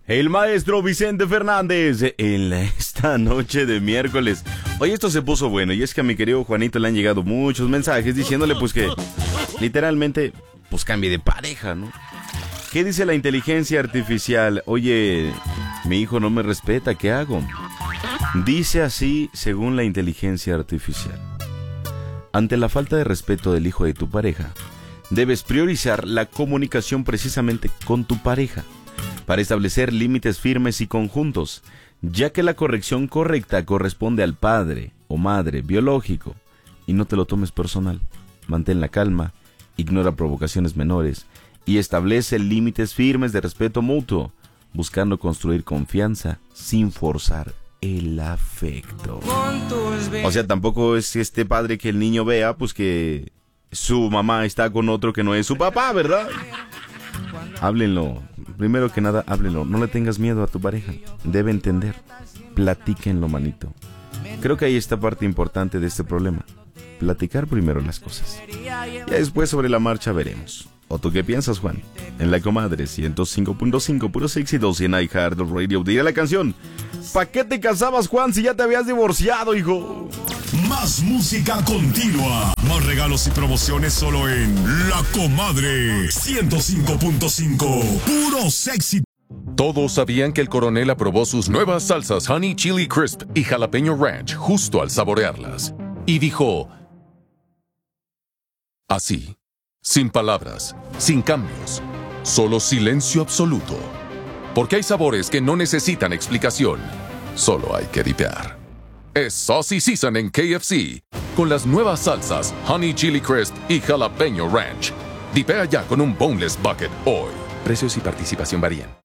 El maestro Vicente Fernández en esta noche de miércoles. Oye, esto se puso bueno y es que a mi querido Juanito le han llegado muchos mensajes diciéndole pues que literalmente pues cambie de pareja, ¿no? ¿Qué dice la inteligencia artificial? Oye, mi hijo no me respeta, ¿qué hago? Dice así según la inteligencia artificial. Ante la falta de respeto del hijo de tu pareja, debes priorizar la comunicación precisamente con tu pareja para establecer límites firmes y conjuntos, ya que la corrección correcta corresponde al padre o madre biológico. Y no te lo tomes personal. Mantén la calma, ignora provocaciones menores y establece límites firmes de respeto mutuo, buscando construir confianza sin forzar el afecto. O sea, tampoco es este padre que el niño vea pues que su mamá está con otro que no es su papá, ¿verdad? Háblenlo. Primero que nada, háblenlo. No le tengas miedo a tu pareja. Debe entender. Platíquenlo, manito. Creo que ahí está parte importante de este problema. Platicar primero las cosas. Ya después sobre la marcha veremos. ¿O tú qué piensas, Juan? En La Comadre 105.5, puros éxitos y en iHeartRadio. Diré la canción. ¿Pa' qué te casabas, Juan, si ya te habías divorciado, hijo? Más música continua. Más regalos y promociones solo en La Comadre 105.5. Puros éxitos. Todos sabían que el coronel aprobó sus nuevas salsas Honey Chili Crisp y Jalapeño Ranch justo al saborearlas. Y dijo... así, sin palabras, sin cambios, solo silencio absoluto. Porque hay sabores que no necesitan explicación, solo hay que dipear. Es Saucy Season en KFC, con las nuevas salsas Honey Chili Crisp y Jalapeño Ranch. Dipea ya con un Boneless Bucket hoy. Precios y participación varían.